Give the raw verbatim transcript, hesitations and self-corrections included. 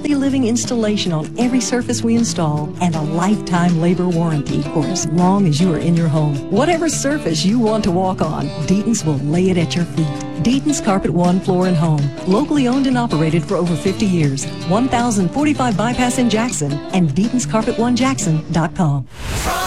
healthy living installation on every surface we install, and a lifetime labor warranty for as long as you are in your home. Whatever surface you want to walk on, Deaton's will lay it at your feet. Deaton's Carpet One Floor and Home, locally owned and operated for over fifty years. one thousand forty-five Bypass in Jackson and Deaton's Carpet One Jackson dot com.